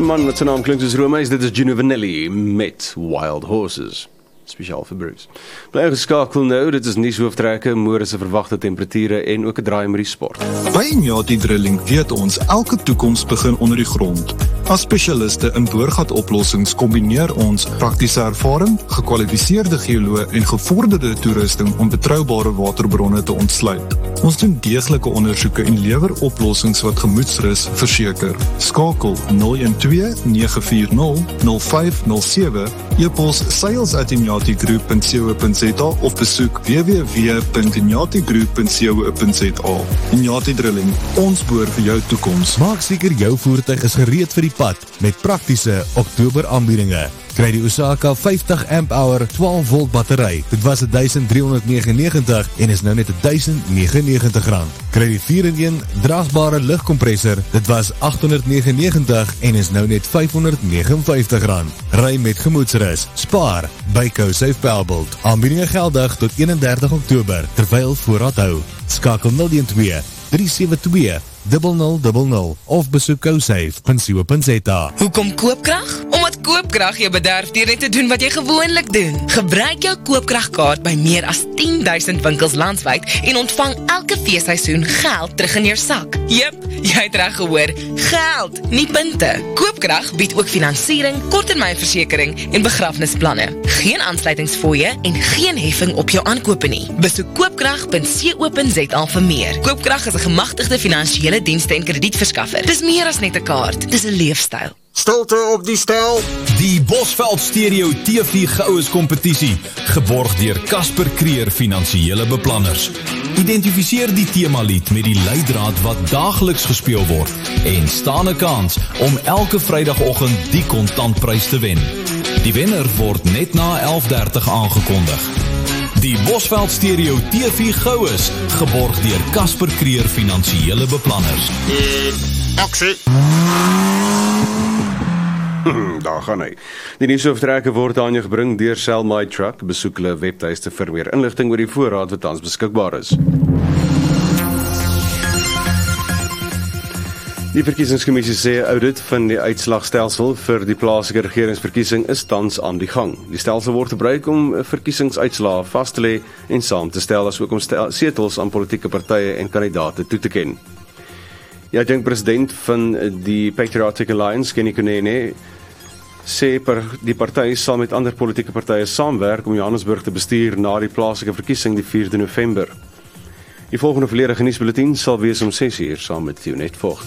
Man wat sy naam klink soos Romeis, dit is Gino Vanelli met Wild Horses. Spesiaal vir Bruce. Bly geskakel nou, dit is nuushooftrekke, môre se verwagte temperature en ook 'n draai met die sport. By Inyati Drilling weet ons elke toekoms begin onder die grond. As spesialiste in boorgatoplossings kombineer ons praktiese ervaring, gekwalifiseerde geoloë en gevorderde toerusting om betroubare waterbronne te ontsluit. Ons doen deeglike ondersoeke en lewer oplossings wat gemoedsrus verseker. Skakel 012-940-0507, e-pos sales@inyatigroup.co.za of besoek www.inyatigroup.co.za. Inyati Drilling, ons boor vir jou toekoms. Maak seker jou voertuig is gereed vir die pad met praktiese Oktober aanbiedinge. Kry die Osaka 50 amp-hour 12 volt battery. Dit was R1,399 en is nou net R1,099. Kry die 4-in-1 draagbare lugkompressor. Dit was R899 en is nou net R559. Ry met gemoedsrus. Spaar by CoSafe Powerbolt. Aanbiedinge geldig tot 31 Oktober terwyl voorraad hou. Skakel 012-372-0000 of besoek CoSafe.co.za. Hoekom koopkrag? Omdat koopkrag jou bederf deur net te doen wat jy gewoonlik doen. Gebruik jou koopkragkaart by meer as 10,000 winkels landwyd en ontvang elke feesseisoen geld terug in jou sak. Jep, jy het reg gehoor, geld, nie punte. Koopkrag bied ook finansiering, korttermynversekering en begrafnisplanne. Geen aansluitingsfooie en geen heffing op jou aankope nie. Besoek koopkrag.co.za vir meer. Koopkrag is 'n gemagtigde finansiële dienste en kredietverskaffer. Dis meer as net 'n kaart, dis 'n leefstyl. Stilte op die stel. Die Bosveld Stereo TV Goues kompetisie, geborg deur Casper Creer Finansiële Beplanners. Identifiseer die temalied met die leidraad wat daagliks gespeel word en staan 'n kans om elke Vrydagoggend die kontantprys te wen. Die wenner word net na 11:30 aangekondig. Die Bosveld Stereo TV Goues, geborg deur Casper Creer Finansiële Beplanners. Aksie. Daar gaan hy. Die nuushooftrekke word aan jou gebring deur Sell My Truck. Besoek hulle webtuiste vir meer inligting oor die voorraad wat tans beskikbaar is. Die verkiesingskommissie sê audit van die uitslagstelsel vir die plaaslike regeringsverkiesing is tans aan die gang. Die stelsel word gebruik om verkiesingsuitslae vas te lê en saam te stel, asook om setels aan politieke partye en kandidate toe te ken. Die adjunkpresident van die Patriotic Alliance, Kenny Kunene, sê die party sal met ander politieke partye saamwerk om Johannesburg te bestuur na die plaaslike verkiesing die 4de November. Die volgende volledige nuusbulletin sal wees om 6:00 saam met Tionet Vogt.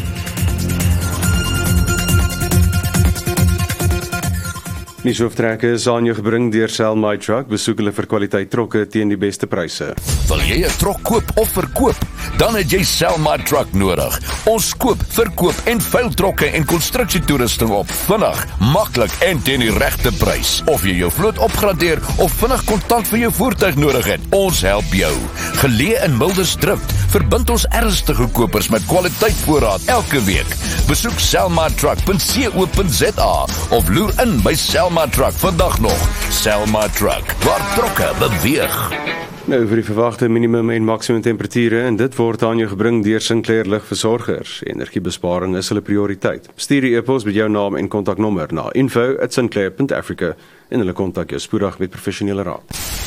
Nuushooftrekke is aan jou gebring deur Sell My Truck. Besoek hulle vir kwaliteit trokke teen die beste pryse. Wil jy 'n trok koop of verkoop? Dan het jy Sell My Truck nodig. Ons koop, verkoop en veil trokke en konstruksietoerusting op vinnig, maklik en teen die regte prys. Of jy jou vloot opgradeer of vinnig kontant vir jou voertuig nodig het, ons help jou. Geleë in Mildersdrift, verbind ons ernstige kopers met kwaliteit voorraad elke week. Besoek sellmytruck.co.za of loer in by Sell My Truck vandag nog. Sell My Truck, waar trokke beweeg. Nou vir die verwagte minimum en maksimum temperature, en dit word aan jou gebring deur Sinclair Lugversorgers. Energiebesparing is hulle prioriteit. Stuur die e-pos met jou naam en kontaknommer na info@sinclair.africa en hulle kontak jou spoedig met professionele raad.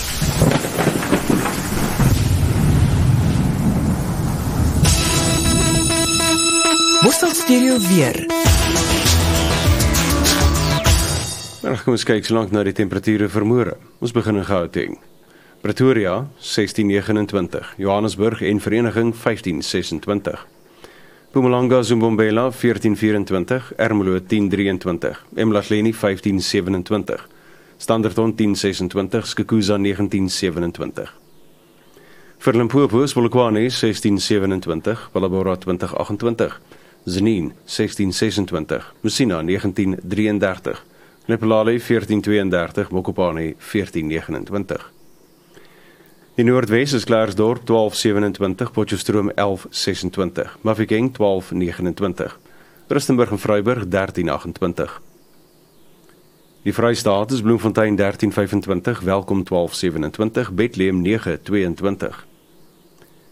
Bosveld Stereo weer. Kom ons kyk so lank na die temperature vir môre. Ons begin in Gauteng. Pretoria 1629, Johannesburg en Vereniging 1526. Mpumalanga Zimbombela 1424, Ermelo 1023, Emlahleni 1527, Standerton 1026, Skukuza 1927. Vir Limpopo Polokwane 1627, Palabora 2028, Zenine 1626, Musina 1933, Lepelale 1432, Mokopane 1429. Die Noordwes is Klaersdorp 1227, Potchefstroom 1126, Mafeking 1229, Rustenburg en Vryburg 1328. Die Vrystaat is Bloemfontein 1325, Welkom 1227, Bethlehem 922.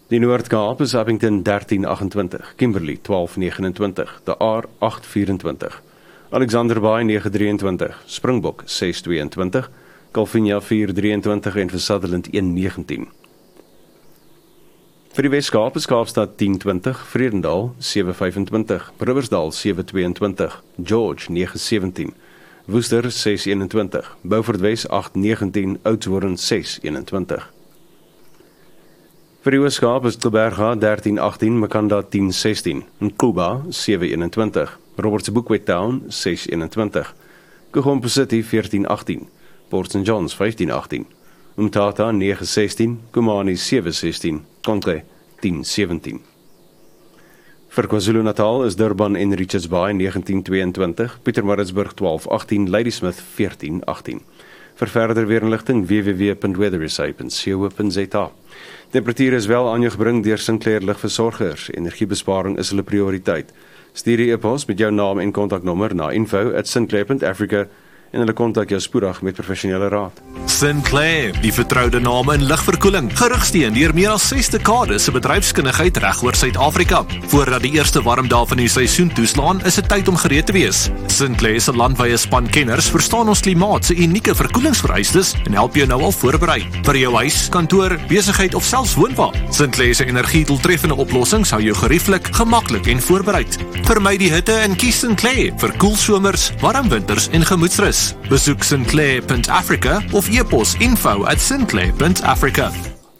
Die Noord-Kaap is Abington 1328, Kimberley 1229, De Aar 824, Alexander Bay 923, Springbok 622, Calvinia 423 en vir Sutherland 119. Vir die Wes-Kaap is Kaapstad 1020, Vredendal 725, Riversdal 722, George 917, Woester 621, Beaufort Wes 819, Oudtshoorn 621. Vir die Oos-Kaap is Tilberga 1318, Makanda 1016, Nkuba 721, Roberts Boekwet Town 621, Kugompo City 1418, Port St. John's 1518, Umtata 916, Kumani 716, Konke 1017. Vir KwaZulu-Natal is Durban en Richards Bay 1922, Pietermaritzburg 1218, Ladysmith 1418. Vir verder weerinligting www.weatherisa.co.za. Temperatuur is wel aan jou gebring deur Sinclair Ligversorgers. Energiebesparing is hulle prioriteit. Stuur die e-pos met jou naam en kontaknommer na info@sinclair.africa en hulle kontak jou spoedig met professionele raad. Sinclair, die vertroude naam in ligverkoeling, gerigsteen deur meer as 6 dekades se bedryfskundigheid reg oor Suid-Afrika. Voordat die eerste warm dae van die seisoen toeslaan, is dit tyd om gereed te wees. Sinclair se landwyse span kenners verstaan ons klimaat se unieke verkoelingsvereistes en help jou nou al voorberei vir jou huis, kantoor, besigheid of selfs woonwa. Sinclair se energiedoeltreffende oplossings hou jou gerieflik, gemaklik en voorbereid. Vermy die hitte en kies Sinclair vir koel somers, warm winters en gemoedsrus. Besoek sinclair.africa of e-pos info@sinclair.africa.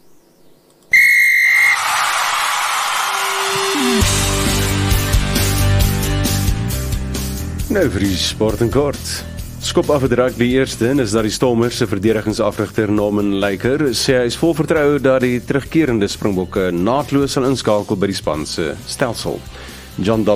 Nou vir die sport en kort. Skop af het rugby eerste en is dat die Stormers se verdedigingsafrigter Norman Laker sê hy is vol vertroue dat die terugkerende Springbokke naadloos sal inskakel by die span se stelsel. John